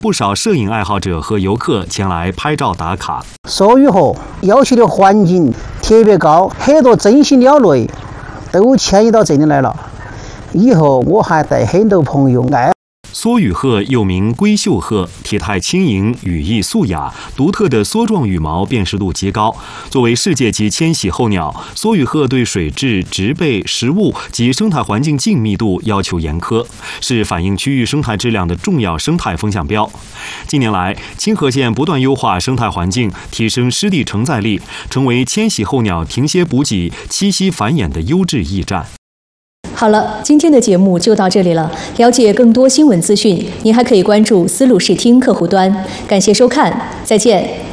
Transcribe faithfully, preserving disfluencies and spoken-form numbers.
不少摄影爱好者和游客前来拍照打卡。 梭鱼河要求的环境特别高，很多珍稀鸟类都迁移到这里来了。以后我还带很多朋友爱。 梭羽鹤又名龟袖鹤，体态轻盈，羽翼素雅，独特的梭状羽毛辨识度极高。作为世界级迁徙候鸟，梭羽鹤对水质、植被、食物及生态环境静密度要求严苛，是反映区域生态质量的重要生态风向标。近年来，清河县不断优化生态环境，提升湿地承载力，成为迁徙候鸟停歇补给、栖息繁衍的优质驿站。 好了，今天的节目就到这里了。了解更多新闻资讯，您还可以关注丝路视听客户端。感谢收看，再见。